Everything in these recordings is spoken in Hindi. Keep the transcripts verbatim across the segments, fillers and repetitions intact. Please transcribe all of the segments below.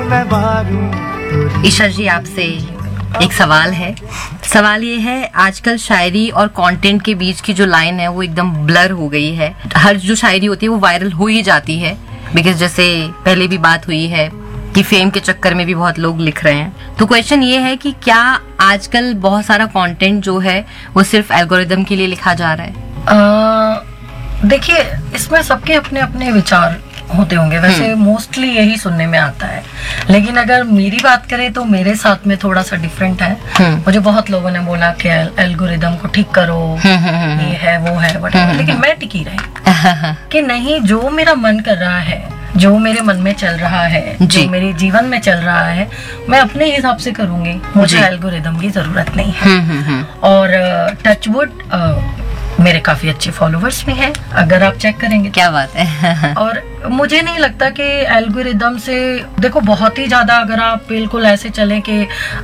मैं मारूं। ईशा जी, आपसे एक सवाल है। सवाल ये है, आजकल शायरी और कंटेंट के बीच की जो लाइन है वो एकदम ब्लर हो गई है। हर जो शायरी होती है वो वायरल हो ही जाती है, बिकॉज जैसे पहले भी बात हुई है कि फेम के चक्कर में भी बहुत लोग लिख रहे हैं। तो क्वेश्चन ये है कि क्या आजकल बहुत सारा कंटेंट जो है वो सिर्फ एल्गोरिदम के लिए लिखा जा रहा है? देखिए, इसमें सबके अपने अपने विचार होते होंगे। वैसे मोस्टली यही सुनने में आता है, लेकिन अगर मेरी बात करें तो मेरे साथ में थोड़ा सा डिफरेंट है। मुझे बहुत लोगों ने बोला कि एल्गोरिदम को ठीक करो, ये है वो है, बट लेकिन मैं टिकी रही कि नहीं, जो मेरा मन कर रहा है, जो मेरे मन में चल रहा है, जो मेरे जीवन में चल रहा है, मैं अपने हिसाब से करूंगी। मुझे एल्गोरिदम की जरूरत नहीं है। और टचवुड मेरे काफी अच्छे फॉलोवर्स भी हैं, अगर आप चेक करेंगे। क्या बात है। और मुझे नहीं लगता कि एल्गोरिदम से, देखो बहुत ही ज्यादा अगर आप बिल्कुल ऐसे चलें कि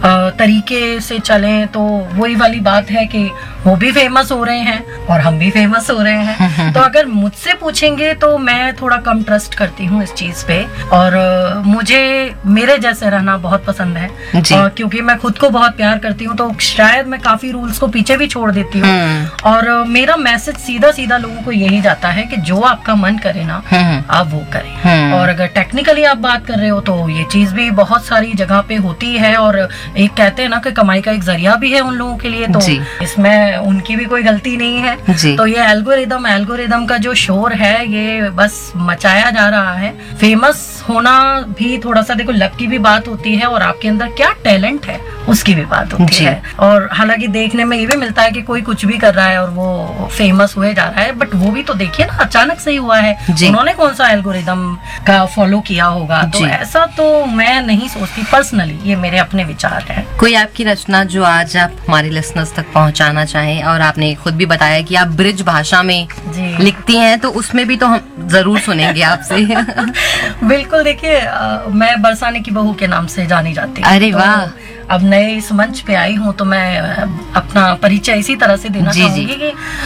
तरीके से चलें तो वही वाली बात है कि वो भी फेमस हो रहे हैं और हम भी फेमस हो रहे हैं। तो अगर मुझसे पूछेंगे तो मैं थोड़ा कम ट्रस्ट करती हूँ इस चीज पे। और मुझे मेरे जैसे रहना बहुत पसंद है, और क्योंकि मैं खुद को बहुत प्यार करती हूँ तो शायद मैं काफी रूल्स को पीछे भी छोड़ देती हूँ। और मेरा मैसेज सीधा सीधा लोगों को यही जाता है कि जो आपका मन करे ना, आप वो करें। और अगर टेक्निकली आप बात कर रहे हो तो ये चीज भी बहुत सारी जगह पे होती है, और एक कहते हैं ना कि कमाई का एक जरिया भी है उन लोगों के लिए, तो इसमें उनकी भी कोई गलती नहीं है। तो ये एल्गोरिदम एल्गोरिदम का जो शोर है ये बस मचाया जा रहा है। फेमस होना भी थोड़ा सा, देखो, लक की भी बात होती है और आपके अंदर क्या टैलेंट है उसकी भी बात होती है। और हालांकि देखने में ये भी मिलता है कि कोई कुछ भी कर रहा है और वो फेमस हुए जा रहा है, बट वो भी तो देखिए ना, अचानक से ही हुआ है। उन्होंने कौन सा एल्गोरिदम का फॉलो किया होगा? तो ऐसा तो मैं नहीं सोचती पर्सनली, ये मेरे अपने विचार हैं। कोई आपकी रचना जो आज आप हमारे लिसनर्स तक पहुंचाना चाहें? और आपने खुद भी बताया कि आप ब्रिज भाषा में लिखती हैं, तो उसमें भी तो हम जरूर सुनेंगे आपसे। बिल्कुल, देखिए, मैं बरसाने की बहू के नाम से जानी जाती हूँ। अरे वाह। तो अब नए इस मंच पे आई हूँ तो मैं अपना परिचय इसी तरह से देना चाहूंगी कि